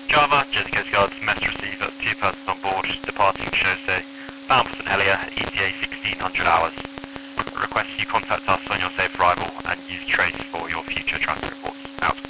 Java, Jersey Coast Guards, message receiver, 2 persons on board, departing Chaussee, bound for St Helier, ETA 1600 hours. Request you contact us on your safe arrival and use Trace for your future transport reports. Out.